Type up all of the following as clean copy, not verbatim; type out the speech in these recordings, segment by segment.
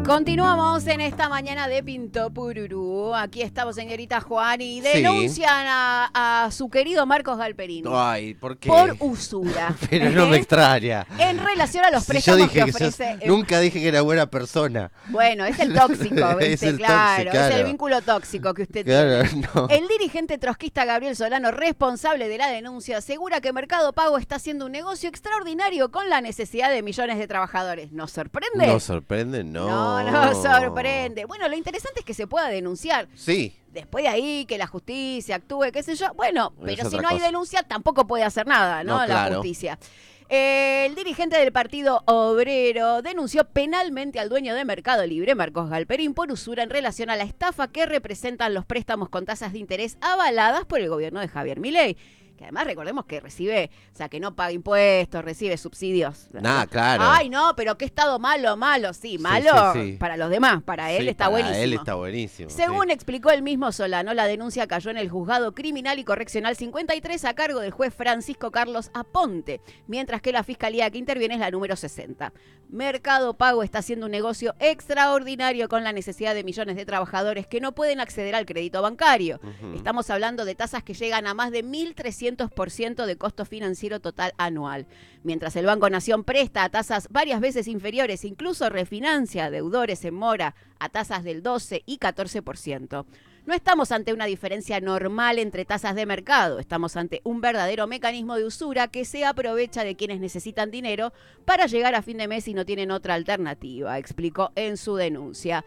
Continuamos en esta mañana de Pinto Pururú. Aquí estamos, señorita Juani. Denuncian a su querido Marcos Galperín. Ay, ¿por qué? Por usura. Pero no me extraña. En relación a los Si préstamos yo dije que ofrece. nunca dije que era buena persona. Bueno, es el tóxico, ¿viste? Es el claro, tóxico, claro. es el vínculo tóxico que usted Claro, tiene. no. El dirigente trotskista Gabriel Solano, responsable de la denuncia, asegura que Mercado Pago está haciendo un negocio extraordinario con la necesidad de millones de trabajadores. ¿Nos sorprende? ¿No sorprende? No. No sorprende. Bueno, lo interesante es que se pueda denunciar. Sí. Después de ahí, que la justicia actúe, qué sé yo. Bueno, pero si otra no hay cosa. denuncia, tampoco puede hacer nada, ¿no? No, La claro. justicia. El dirigente del Partido Obrero denunció penalmente al dueño de Mercado Libre, Marcos Galperín, por usura en relación a la estafa que representan los préstamos con tasas de interés avaladas por el gobierno de Javier Milei. Que además recordemos que recibe, o sea, que no paga impuestos, recibe subsidios. Claro. Ay, no, pero qué estado malo, sí, malo sí. para los demás, para él Sí, está para buenísimo. él está buenísimo. Según explicó el mismo Solano, la denuncia cayó en el Juzgado Criminal y Correccional 53 a cargo del juez Francisco Carlos Aponte, mientras que la fiscalía que interviene es la número 60. Mercado Pago está haciendo un negocio extraordinario con la necesidad de millones de trabajadores que no pueden acceder al crédito bancario. Estamos hablando de tasas que llegan a más de 1.300% de costo financiero total anual. Mientras el Banco Nación presta a tasas varias veces inferiores, incluso refinancia a deudores en mora a tasas del 12 y 14%. No estamos ante una diferencia normal entre tasas de mercado, estamos ante un verdadero mecanismo de usura que se aprovecha de quienes necesitan dinero para llegar a fin de mes y no tienen otra alternativa, explicó en su denuncia.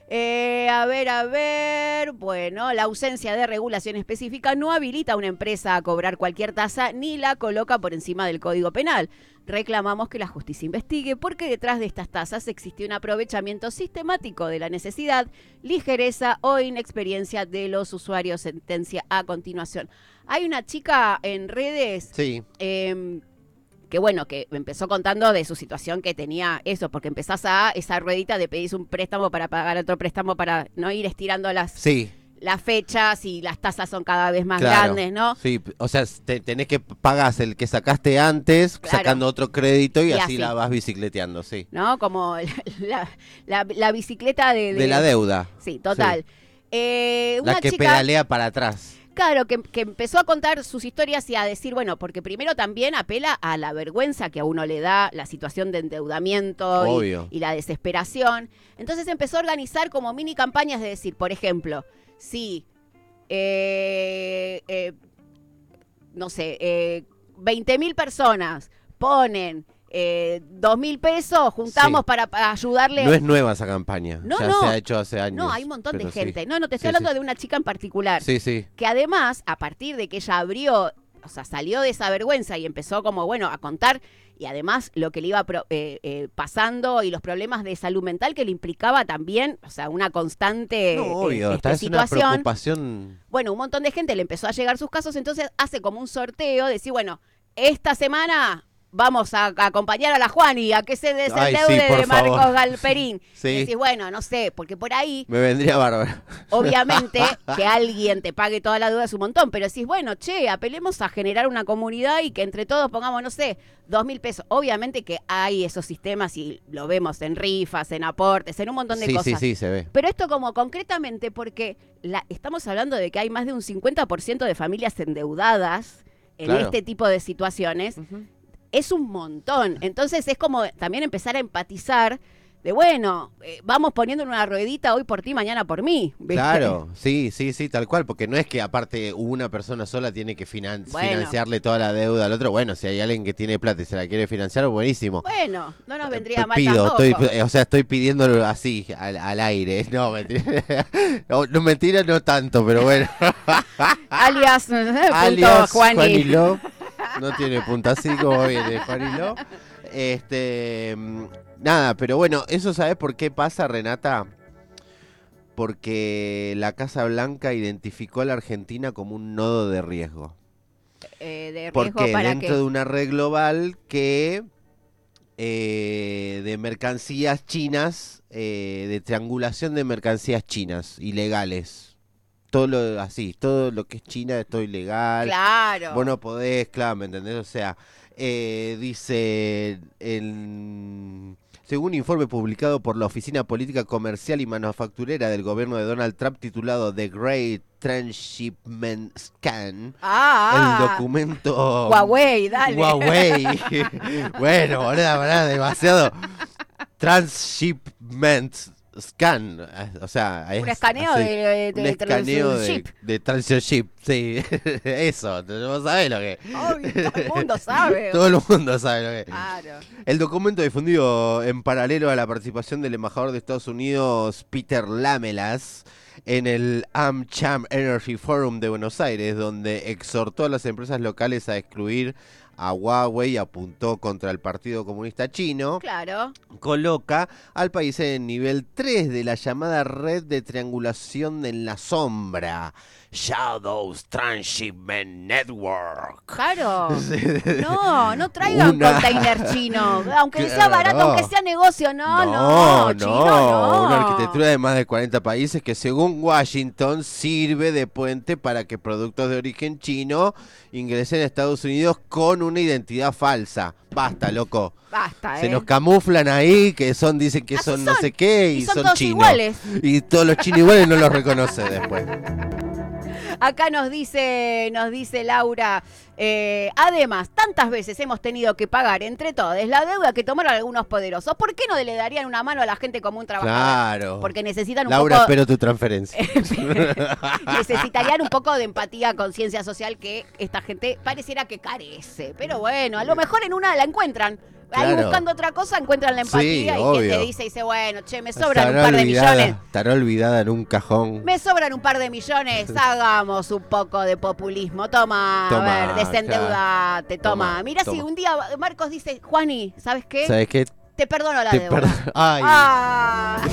A ver, bueno, la ausencia de regulación específica no habilita a una empresa a cobrar cualquier tasa ni la coloca por encima del Código Penal. Reclamamos que la justicia investigue porque detrás de estas tasas existe un aprovechamiento sistemático de la necesidad, ligereza o inexperiencia de los usuarios, sentencia a continuación. Hay una chica en redes... Sí. Que bueno, que empezó contando de su situación que tenía eso, porque empezás a esa ruedita de pedir un préstamo para pagar otro préstamo para no ir estirando las fechas y las tasas son cada vez más grandes, ¿no? Sí, o sea, tenés que pagar el que sacaste antes, sacando otro crédito y así la vas bicicleteando, sí. ¿No? Como la bicicleta de la deuda. Sí, total. Sí. Una la que chica, pedalea para atrás. Claro, que empezó a contar sus historias y a decir, bueno, porque primero también apela a la vergüenza que a uno le da la situación de endeudamiento y la desesperación. Entonces empezó a organizar como mini campañas de decir, por ejemplo, si, no sé, 20.000 personas ponen 2.000 pesos, juntamos para ayudarle. No es nueva esa campaña, no, se ha hecho hace años. No, hay un montón de gente. Sí. No, te estoy hablando de una chica en particular. Sí. Que además, a partir de que ella abrió, o sea, salió de esa vergüenza y empezó como, bueno, a contar, y además lo que le iba pasando y los problemas de salud mental que le implicaba también, o sea, una constante es situación. una preocupación. Bueno, un montón de gente le empezó a llegar sus casos, entonces hace como un sorteo, decir, bueno, esta semana vamos a acompañar a la Juani a que se desendeude de Marcos Galperín. Sí. Y decís, bueno, no sé, porque por ahí... Me vendría bárbaro. Obviamente, que alguien te pague toda la deuda es un montón, pero decís, bueno, apelemos a generar una comunidad y que entre todos pongamos, no sé, 2.000 pesos. Obviamente que hay esos sistemas y lo vemos en rifas, en aportes, en un montón de cosas. Sí, se ve. Pero esto como concretamente porque estamos hablando de que hay más de un 50% de familias endeudadas en este tipo de situaciones. Es un montón. Entonces es como también empezar a empatizar de, bueno, vamos poniendo en una ruedita hoy por ti, mañana por mí. ¿Viste? Claro, sí, tal cual, porque no es que aparte una persona sola tiene que financiarle toda la deuda al otro. Bueno, si hay alguien que tiene plata y se la quiere financiar, buenísimo. Bueno, no nos vendría mal tampoco. Estoy pidiéndolo así, al aire. No, mentira no tanto, pero bueno. Alias Juani Love. No tiene punta así como viene Juanilo. Nada, pero bueno, eso ¿sabes por qué pasa, Renata? Porque la Casa Blanca identificó a la Argentina como un nodo de riesgo. Porque dentro de una red global que de mercancías chinas, de triangulación de mercancías chinas ilegales. Todo lo que es China es todo ilegal. Claro. Vos no podés, claro, ¿me entendés? O sea, Dice, según un informe publicado por la Oficina Política Comercial y Manufacturera del gobierno de Donald Trump titulado The Great Transshipment Scan, el documento... Huawei, dale. Huawei. Bueno, boludo, demasiado. Transshipment Scan, o sea, un escaneo de transship, sí, eso, vos sabés lo que es. Todo el mundo sabe. Todo el mundo sabe lo que es. Claro. El documento difundido en paralelo a la participación del embajador de Estados Unidos, Peter Lamelas, en el AmCham Energy Forum de Buenos Aires, donde exhortó a las empresas locales a excluir a Huawei y apuntó contra el Partido Comunista Chino, claro, coloca al país en el nivel 3 de la llamada red de triangulación en la sombra, Shadows Transshipment Network. Claro. No traigan container chino. Aunque sea barato, aunque sea negocio, no, chino, no. Una arquitectura de más de 40 países que según Washington sirve de puente para que productos de origen chino ingresen a Estados Unidos con una identidad falsa. Basta, loco. Basta, Se nos camuflan ahí, que dicen que son no sé qué, y son todos chinos. Iguales. Y todos los chinos iguales no los reconoce después. Acá nos dice Laura, además, tantas veces hemos tenido que pagar entre todos la deuda que tomaron algunos poderosos. ¿Por qué no le darían una mano a la gente común trabajadora? Claro. Porque necesitan un Laura, poco... espero tu transferencia. Necesitarían un poco de empatía, conciencia social que esta gente pareciera que carece. Pero bueno, a lo mejor en una la encuentran. Claro. Ahí buscando otra cosa encuentran la empatía, sí, y obvio. quien te dice, bueno, che, me sobran un par de millones. Estará olvidada en un cajón. Me sobran un par de millones, hagamos un poco de populismo. Toma, a ver, desendeudate, toma. Mirá si un día Marcos dice, Juani, ¿sabes qué? ¿Sabes qué? Te perdono la deuda. Ay.